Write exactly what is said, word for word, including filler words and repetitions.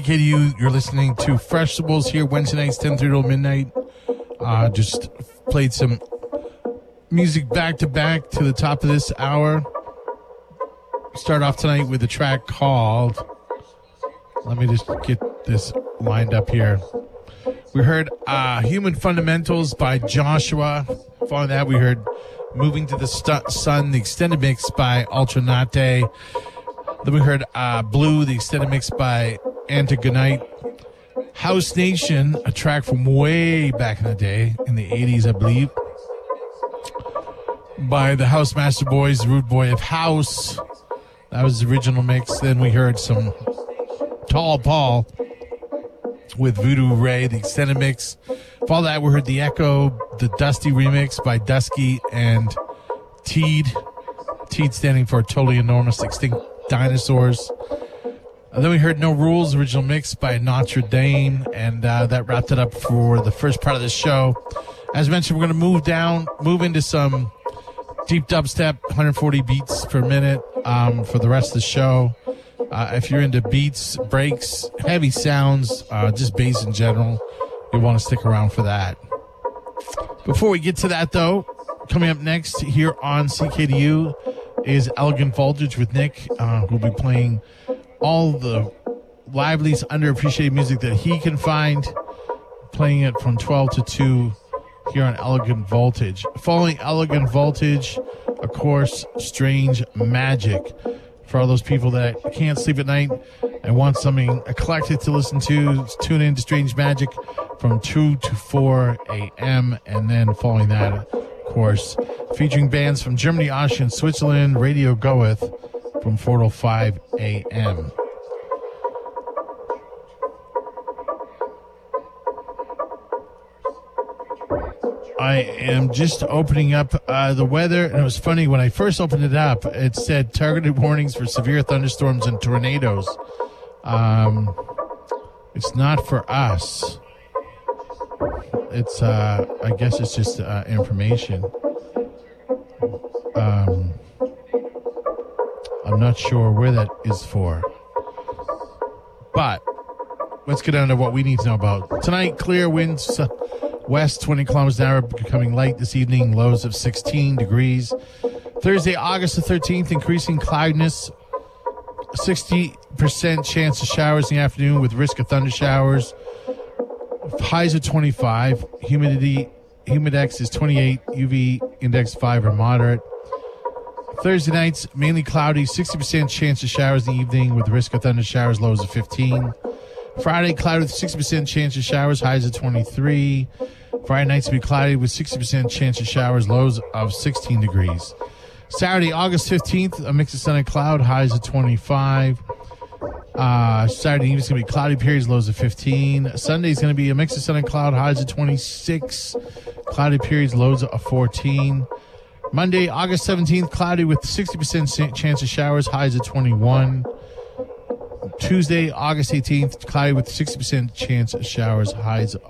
K D U, you're listening to Freshables here Wednesday nights, ten thirty till midnight. Uh, just played some music back to back to the top of this hour. Start off tonight with a track called, let me just get this lined up here. We heard uh, Human Fundamentals by Joshua. Following that, we heard Moving to the Stu- Sun, the extended mix by Ultranate. Then we heard uh, Blue, the extended mix by Antagonite. House Nation, a track from way back in the day, in the eighties, I believe, by the House Master Boys, Rude Boy of House. That was the original mix. Then we heard some Tall Paul with Voodoo Ray, the extended mix. Follow that, we heard The Echo, the Dusty remix by Dusky and Teed. Teed standing for Totally Enormous Extinct Dinosaurs. And then we heard No Rules, original mix by Notre Dame, and uh, that wrapped it up for the first part of the show. As mentioned, we're going to move down, move into some deep dubstep, one hundred forty beats per minute um, for the rest of the show. Uh, if you're into beats, breaks, heavy sounds, uh, just bass in general, you'll want to stick around for that. Before we get to that, though, coming up next here on C K D U is Elegant Voltage with Nick, uh, who'll be playing all the liveliest, underappreciated music that he can find, playing it from twelve to two here on Elegant Voltage. Following Elegant Voltage, of course, Strange Magic. For all those people that can't sleep at night and want something eclectic to listen to, tune in to Strange Magic from two to four a.m. And then following that, of course, featuring bands from Germany, Austria, and Switzerland, Radio Goeth from four to five a.m. I am just opening up uh, the weather, and it was funny, when I first opened it up, it said targeted warnings for severe thunderstorms and tornadoes. Um, it's not for us. It's, uh, I guess it's just uh, information. Um, I'm not sure where that is for. But let's get down to what we need to know about. Tonight, clear winds, uh, west twenty kilometers an hour, becoming light this evening, lows of sixteen degrees. Thursday, August the thirteenth, increasing cloudiness, sixty percent chance of showers in the afternoon with risk of thunder showers. Highs of twenty-five. Humidity, humidex is twenty-eight. U V index five or moderate. Thursday nights, mainly cloudy, sixty percent chance of showers in the evening with risk of thunder showers, lows of fifteen. Friday, cloudy with sixty percent chance of showers, highs of twenty-three. Friday nights will be cloudy with sixty percent chance of showers, lows of sixteen degrees. Saturday, August fifteenth, a mix of sun and cloud, highs of twenty-five. Uh, Saturday evening is going to be cloudy periods, lows of fifteen. Sunday is going to be a mix of sun and cloud, highs of twenty-six. Cloudy periods, lows of fourteen. Monday, August seventeenth, cloudy with sixty percent chance of showers, highs of twenty-one. Tuesday, August eighteenth, cloudy with sixty percent chance of showers, highs